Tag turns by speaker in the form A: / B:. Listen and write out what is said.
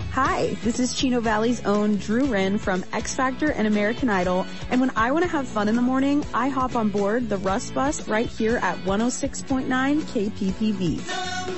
A: Hi, this is Chino Valley's own Drew Wren from X Factor and American Idol, and when I want to have fun in the morning, I hop on board the Russ Bus right here at 106.9 KPPV.